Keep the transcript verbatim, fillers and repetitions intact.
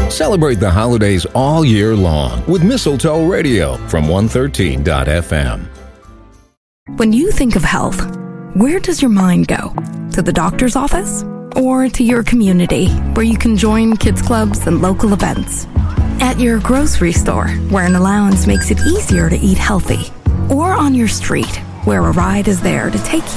Celebrate the holidays all year long with Mistletoe Radio from one thirteen dot f m. When you think of health, where does your mind go? To the doctor's office? Or to your community, where you can join kids clubs and local events? At your grocery store, where an allowance makes it easier to eat healthy? Or on your street, where a ride is there to take